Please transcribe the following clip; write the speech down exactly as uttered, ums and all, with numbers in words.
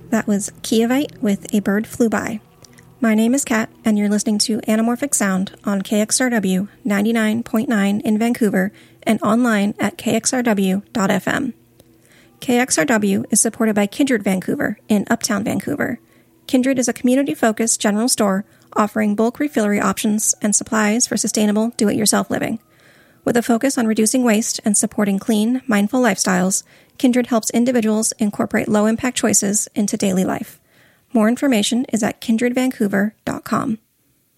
That was Kiavite with A Bird Flew By. My name is Kat, and you're listening to Anamorphic Sound on K X R W ninety-nine point nine in Vancouver and online at k x r w dot f m. K X R W is supported by Kindred Vancouver in Uptown Vancouver. Kindred is a community-focused general store offering bulk refillery options and supplies for sustainable do-it-yourself living. With a focus on reducing waste and supporting clean, mindful lifestyles, Kindred helps individuals incorporate low-impact choices into daily life. More information is at kindred vancouver dot com.